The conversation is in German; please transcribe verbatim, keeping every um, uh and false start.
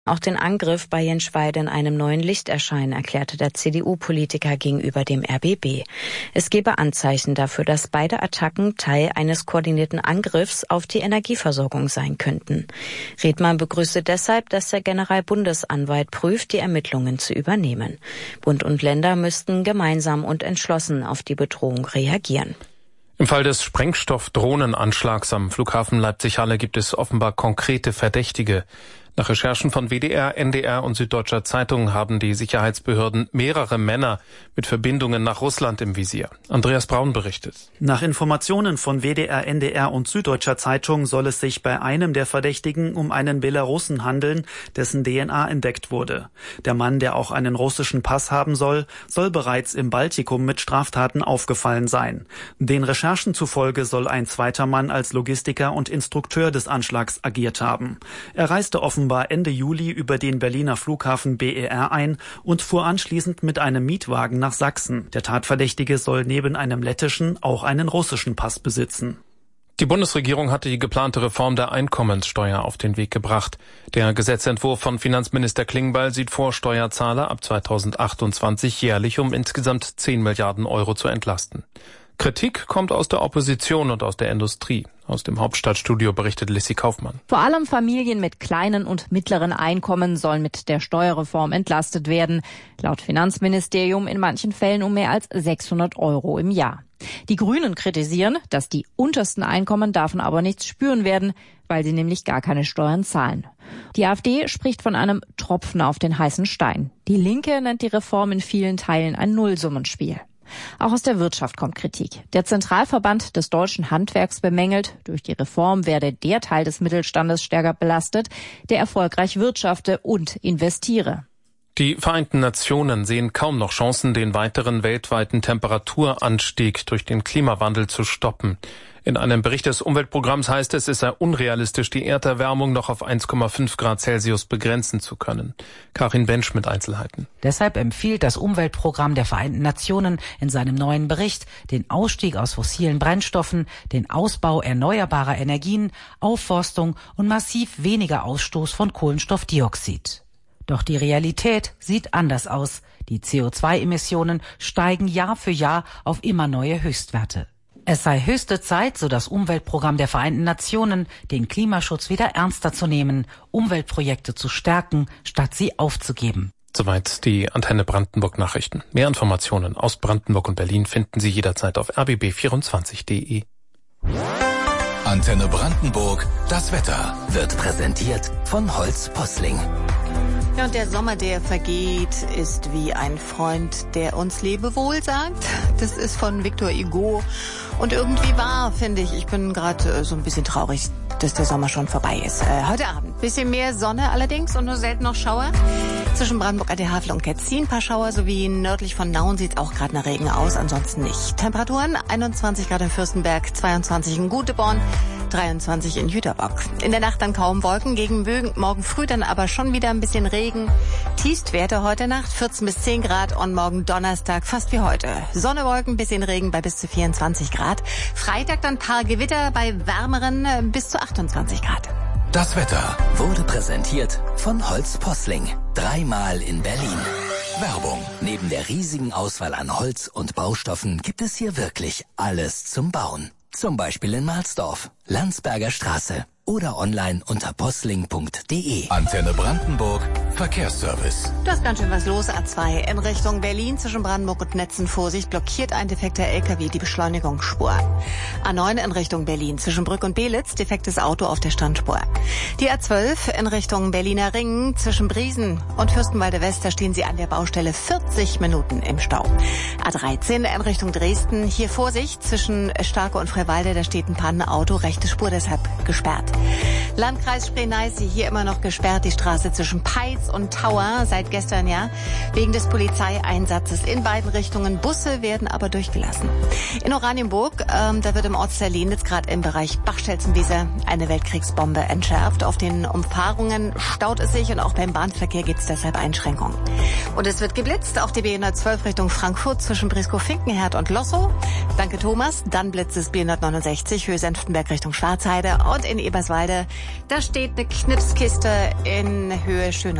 auch den Angriff bei Jenschweide in einem neuen Licht erscheinen, erklärte der C D U-Politiker gegenüber dem R B B. Es gebe Anzeichen dafür, dass beide Attacken Teil eines koordinierten Angriffs auf die Energieversorgung sein könnten. Redmann begrüßte deshalb, dass der Generalbundesanwalt prüft, die Ermittlungen zu übernehmen. Bund und Länder müssten gemeinsam und entschlossen auf die Bedrohung reagieren. Im Fall des Sprengstoff-Drohnenanschlags am Flughafen Leipzig-Halle gibt es offenbar konkrete Verdächtige. Nach Recherchen von W D R, N D R und Süddeutscher Zeitung haben die Sicherheitsbehörden mehrere Männer mit Verbindungen nach Russland im Visier. Andreas Braun berichtet. Nach Informationen von W D R, N D R und Süddeutscher Zeitung soll es sich bei einem der Verdächtigen um einen Belarussen handeln, dessen D N A entdeckt wurde. Der Mann, der auch einen russischen Pass haben soll, soll bereits im Baltikum mit Straftaten aufgefallen sein. Den Recherchen zufolge soll ein zweiter Mann als Logistiker und Instrukteur des Anschlags agiert haben. Er reiste offenbar war Ende Juli über den Berliner Flughafen B E R ein und fuhr anschließend mit einem Mietwagen nach Sachsen. Der Tatverdächtige soll neben einem lettischen auch einen russischen Pass besitzen. Die Bundesregierung hatte die geplante Reform der Einkommenssteuer auf den Weg gebracht. Der Gesetzentwurf von Finanzminister Klingbeil sieht vor, Steuerzahler ab zweitausendachtundzwanzig jährlich um insgesamt zehn Milliarden Euro zu entlasten. Kritik kommt aus der Opposition und aus der Industrie. Aus dem Hauptstadtstudio berichtet Lissy Kaufmann. Vor allem Familien mit kleinen und mittleren Einkommen sollen mit der Steuerreform entlastet werden. Laut Finanzministerium in manchen Fällen um mehr als sechshundert Euro im Jahr. Die Grünen kritisieren, dass die untersten Einkommen davon aber nichts spüren werden, weil sie nämlich gar keine Steuern zahlen. Die AfD spricht von einem Tropfen auf den heißen Stein. Die Linke nennt die Reform in vielen Teilen ein Nullsummenspiel. Auch aus der Wirtschaft kommt Kritik. Der Zentralverband des deutschen Handwerks bemängelt, durch die Reform werde der Teil des Mittelstandes stärker belastet, der erfolgreich wirtschafte und investiere. Die Vereinten Nationen sehen kaum noch Chancen, den weiteren weltweiten Temperaturanstieg durch den Klimawandel zu stoppen. In einem Bericht des Umweltprogramms heißt es, es sei unrealistisch, die Erderwärmung noch auf eins Komma fünf Grad Celsius begrenzen zu können. Karin Bensch mit Einzelheiten. Deshalb empfiehlt das Umweltprogramm der Vereinten Nationen in seinem neuen Bericht den Ausstieg aus fossilen Brennstoffen, den Ausbau erneuerbarer Energien, Aufforstung und massiv weniger Ausstoß von Kohlenstoffdioxid. Doch die Realität sieht anders aus. Die C O zwei Emissionen steigen Jahr für Jahr auf immer neue Höchstwerte. Es sei höchste Zeit, so das Umweltprogramm der Vereinten Nationen, den Klimaschutz wieder ernster zu nehmen, Umweltprojekte zu stärken, statt sie aufzugeben. Soweit die Antenne Brandenburg Nachrichten. Mehr Informationen aus Brandenburg und Berlin finden Sie jederzeit auf r b b vierundzwanzig punkt d e. Antenne Brandenburg, das Wetter wird präsentiert von Holz Posling. Ja, und der Sommer, der vergeht, ist wie ein Freund, der uns Lebewohl sagt. Das ist von Victor Hugo. Und irgendwie wahr, finde ich. Ich bin gerade äh, so ein bisschen traurig, dass der Sommer schon vorbei ist. Äh, heute Abend bisschen mehr Sonne allerdings und nur selten noch Schauer. Zwischen Brandenburg, A D Havel und Ketzin ein paar Schauer, sowie nördlich von Nauen sieht auch gerade nach Regen aus, ansonsten nicht. Temperaturen einundzwanzig Grad in Fürstenberg, zweiundzwanzig in Guteborn, dreiundzwanzig in Jüterbock. In der Nacht dann kaum Wolken, gegen morgen früh dann aber schon wieder ein bisschen Regen. Tiefstwerte heute Nacht vierzehn bis zehn Grad und morgen Donnerstag fast wie heute. Sonne, Wolken, bisschen Regen bei bis zu vierundzwanzig Grad. Freitag dann paar Gewitter bei wärmeren äh, bis zu achtundzwanzig Grad. Das Wetter wurde präsentiert von Holz Posling. Dreimal in Berlin. Werbung. Neben der riesigen Auswahl an Holz und Baustoffen gibt es hier wirklich alles zum Bauen. Zum Beispiel in Mahlsdorf, Landsberger Straße oder online unter posling punkt d e. Antenne Brandenburg, Verkehrsservice. Da ist ganz schön was los, A zwei in Richtung Berlin zwischen Brandenburg und Netzen. Vorsicht, blockiert ein defekter L K W die Beschleunigungsspur. A neun in Richtung Berlin zwischen Brück und Belitz, defektes Auto auf der Standspur. Die A zwölf in Richtung Berliner Ring zwischen Briesen und Fürstenwalde West, da stehen Sie an der Baustelle vierzig Minuten im Stau. A dreizehn in Richtung Dresden, hier Vorsicht zwischen Starke und Freiwalde, da steht ein Pannenauto, rechte Spur deshalb gesperrt. Landkreis Spree-Neiße, hier immer noch gesperrt, die Straße zwischen Peitz und Tauer seit gestern, ja, wegen des Polizeieinsatzes in beiden Richtungen. Busse werden aber durchgelassen. In Oranienburg, ähm, da wird im Ortsteil Lenitz gerade im Bereich Bachstelzenwiese eine Weltkriegsbombe entschärft. Auf den Umfahrungen staut es sich und auch beim Bahnverkehr gibt es deshalb Einschränkungen. Und es wird geblitzt auf die B hundertzwölf Richtung Frankfurt zwischen Briscoe-Finkenherd und Lossow. Danke Thomas. Dann blitzt es B hundertneunundsechzig Höhe Senftenberg Richtung Schwarzheide. Und in Eberswalde, da steht eine Knipskiste in Höhe Schöner.